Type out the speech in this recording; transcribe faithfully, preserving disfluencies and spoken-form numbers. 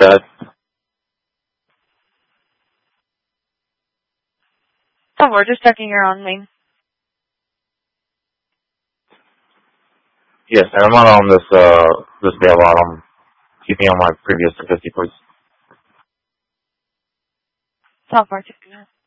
Good. Oh, we're just checking your on lane. Yes, I'm not on this, uh, this bail out. I'm keeping on my previous fifty, please. South Park.